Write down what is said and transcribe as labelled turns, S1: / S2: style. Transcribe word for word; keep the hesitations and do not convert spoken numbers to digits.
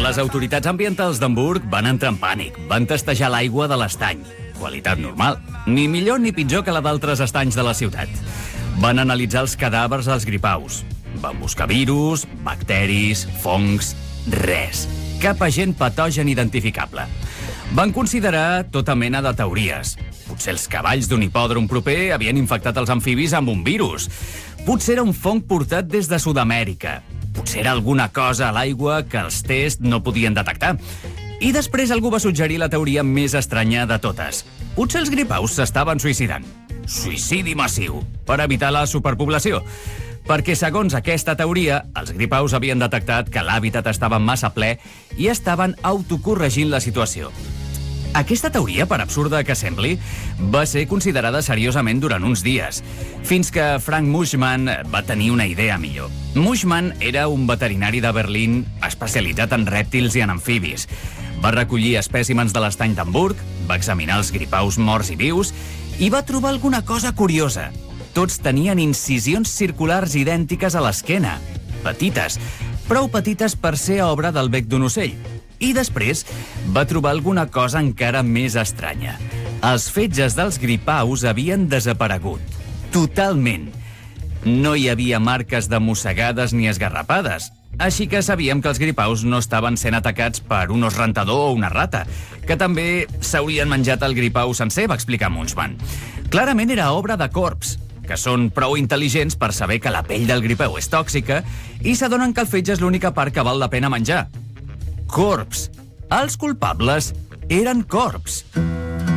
S1: Les autoritats ambientals d'Hamburg van entrar en pànic. Van testejar l'aigua de l'estany. Qualitat normal. Ni millor ni pitjor que la d'altres estanys de la ciutat. Van analitzar els cadàvers als gripaus. Van buscar virus, bacteris, fongs... Res. Cap agent patogen identificable. Van considerar tota mena de teories. Potser els cavalls d'un hipòdrom proper havien infectat els amfibis amb un virus. Potser era un fong portat des de Sud-amèrica. Potser era alguna cosa a l'aigua que els tests no podien detectar. I després algú va suggerir la teoria més estranya de totes. Potser els gripaus s'estaven suïcidant. Suïcidi massiu, per evitar la superpoblació. Perquè, segons aquesta teoria, els gripaus havien detectat que l'hàbitat estava massa ple i estaven autocorregint la situació. Aquesta teoria, per absurda que sembli, va ser considerada seriosament durant uns dies, fins que Frank Mushman va tenir una idea millor. Mushman era un veterinari de Berlín especialitzat en rèptils i en amfibis. Va recollir espècimens de l'estany d'Hamburg, va examinar els gripaus morts i vius i va trobar alguna cosa curiosa. Tots tenien incisions circulars idèntiques a l'esquena, petites, prou petites per ser obra del bec d'un ocell. I després va trobar alguna cosa encara més estranya. Els fetges dels gripaus havien desaparegut. Totalment. No hi havia marques de mossegades ni esgarrapades. Així que sabíem que els gripaus no estaven sent atacats per un os rentador o una rata, que també s'haurien menjat el gripau sencer, va explicar Munchman. Clarament era obra de corps, que són prou intel·ligents per saber que la pell del gripau és tòxica i s'adonen que el fetge és l'única part que val la pena menjar. Corps. Els culpables eren corps.